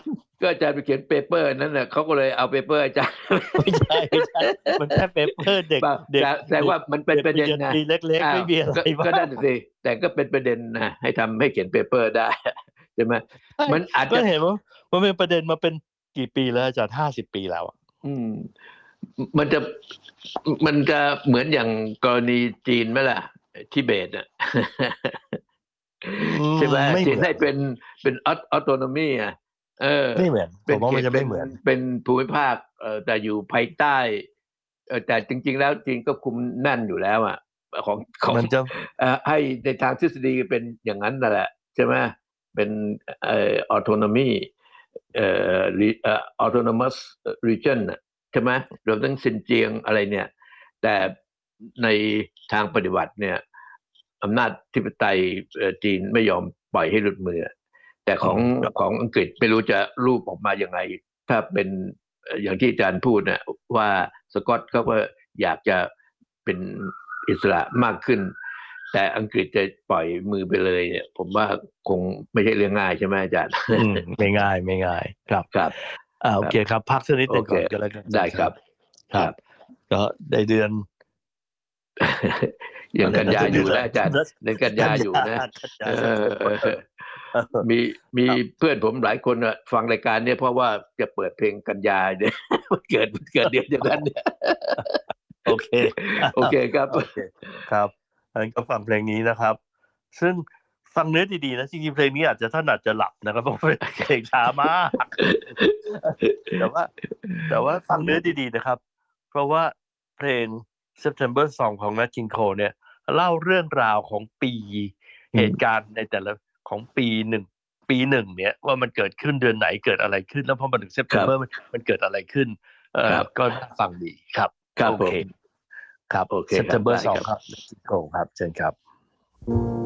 ก็อาจารย์ไปเขียนเปเปอร์นั้นน่ะเขาก็เลยเอาเปเปอร์อาจารย์ไม่ใช่มันแค่เปเปอร์เด็กเปล่าเด็กแสดงเด็กว่ามันเป็นเด็กปประเด็นนะริญญาตรีเล็กอ้าวๆไม่มีอะไรก็มากนั่นสิแต่ก็เป็นประเด็นนะให้ทำให้เขียนเปเปอร์ได้ใช่ไหมใช่มันอาจจะก็เห็นว่ามันเป็นประเด็นมาเป็นกี่ปีแล้วอาจารย์50 ปีแล้วอะอืมมันจะมันจะเหมือนอย่างกรณีจีนไหมล่ะทิเบตอ่ะอืใช่ไหมไม่จีเหมือนนให้เป็นออโตโนมีอ่ะเออไม่เหมือนผเป็นมว่ามันจะเป็นไม่เหมือนเป็นภูมิภาคแต่อยู่ภายใต้แต่จริงๆแล้วจีนก็คุมแน่นอยู่แล้วอ่ะของมันจะให้ในทางทฤษฎีเป็นอย่างนั้นนั่นแหละใช่ไหมเป็นออโตโนมีออโตโนมัสรีเจนใช่ไหมรวมทั้งซินเจียงอะไรเนี่ยแต่ในทางปฏิบัติเนี่ยอำนาจธิปไตยจีนไม่ยอมปล่อยให้หลุดมือแต่อืมก็ของอังกฤษไม่รู้จะรูปออกมายังไงถ้าเป็นอย่างที่อาจารย์พูดนะว่าสกอตเขาก็อยากจะเป็นอิสระมากขึ้นแต่อังกฤษจะปล่อยมือไปเลยเนี่ยผมว่าคงไม่ใช่เรื่องง่ายใช่ไหมอาจารย์ไม่ง่ายครับครับโอครับเคครับพักสักนิดโอเคหนึ่งก่อนก็แล้วกันอาจาได้ครับรย์ครับครับครับก็ในเดือนยังกันยาอยู่เดือนนะอาจารย์เดือนกันกันยายาอยู่นะกันยาเอเซปเทมเบออร์มีมีครับเพื่อนผมหลายคนอะฟังรายการเนี่ยเพราะว่าจะเปิดเพลงกันยาเนี่ยมันเกิดเดือนเดียวกันเนี่ยโอเคคโอรับเคครับโอเคครับงั้นก็ฟังเพลงนี้นะครับซึ่งฟังเนื้อดีๆนะจริงๆเพลงนี้อาจจะท่านอาจจะหลับนะครับเพราะเป็นเพลงช้ามากแต่ว่าแต่ว่าฟังเนื้อดีๆนะครับเพราะว่าเพลง September Song ของ Nat King Cole เนี่ยเล่าเรื่องราวของปีเหตุการณ์ในแต่ละของปีหนึ่งเนี่ยว่ามันเกิดขึ้นเดือนไหนเกิดอะไรขึ้นแล้วพอมาถึงครับ September มันเกิดอะไรขึ้นครับก็น่าฟังดีครับโอเคครับผมครับโอเคครับ September ได้ค 2 รับครับ Mexico ครับเชิญครับ